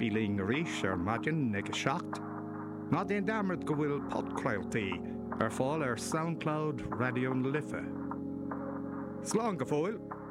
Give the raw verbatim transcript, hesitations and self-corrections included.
bíling ríis ar maidin ag a seacht. Ná déon damart go bhfuil podcrailtaí ar fáil ar SoundCloud Radio na Lifa. Slán go fóil.